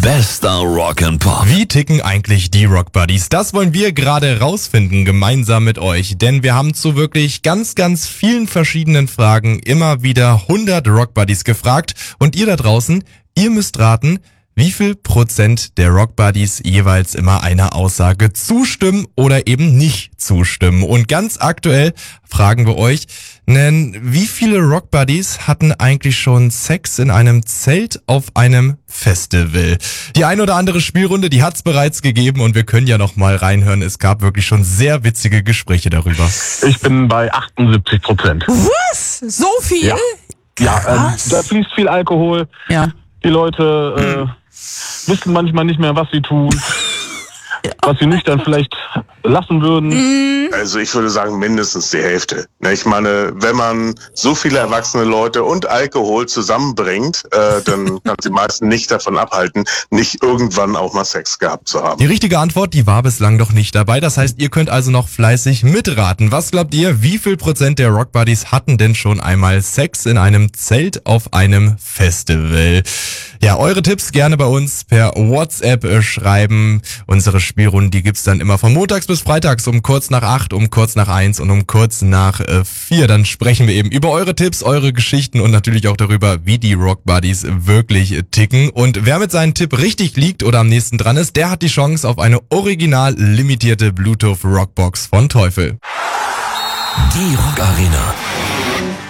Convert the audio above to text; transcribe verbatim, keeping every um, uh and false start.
Bester Rock and Pop. Wie ticken eigentlich die Rock Buddies? Das wollen wir gerade rausfinden, gemeinsam mit euch. Denn wir haben zu wirklich ganz, ganz vielen verschiedenen Fragen immer wieder hundert Rock Buddies gefragt. Und ihr da draußen, ihr müsst raten, wie viel Prozent der Rock Buddies jeweils immer einer Aussage zustimmen oder eben nicht zustimmen. Und ganz aktuell fragen wir euch, denn wie viele Rock Buddies hatten eigentlich schon Sex in einem Zelt auf einem Festival? Die ein oder andere Spielrunde, die hat's bereits gegeben und wir können ja noch mal reinhören. Es gab wirklich schon sehr witzige Gespräche darüber. Ich bin bei achtundsiebzig Prozent. Was? So viel? Ja, ja ähm, da fließt viel Alkohol. Ja. Die Leute äh, wissen manchmal nicht mehr, was sie tun, was sie nüchtern vielleicht lassen würden. Also ich würde sagen mindestens die Hälfte. Ich meine, wenn man so viele erwachsene Leute und Alkohol zusammenbringt, äh, dann kann sie meisten nicht davon abhalten, nicht irgendwann auch mal Sex gehabt zu haben. Die richtige Antwort, die war bislang noch nicht dabei. Das heißt, ihr könnt also noch fleißig mitraten. Was glaubt ihr, wie viel Prozent der Rock Buddies hatten denn schon einmal Sex in einem Zelt auf einem Festival? Ja, eure Tipps gerne bei uns per WhatsApp äh, schreiben. Unsere Spielrunden, die gibt's dann immer von montags bis freitags um kurz nach acht, um kurz nach eins und um kurz nach äh, vier. Dann sprechen wir eben über eure Tipps, eure Geschichten und natürlich auch darüber, wie die Rock Buddies wirklich äh, ticken. Und wer mit seinem Tipp richtig liegt oder am nächsten dran ist, der hat die Chance auf eine original limitierte Bluetooth Rockbox von Teufel. Die Rock Arena.